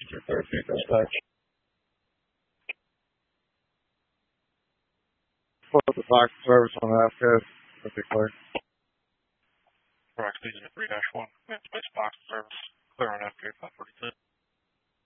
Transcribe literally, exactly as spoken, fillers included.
Dispatch. Put the box service on Vasquez. Okay, clear. Rock Station three dash one. Space box service. Clear on F K five forty-two.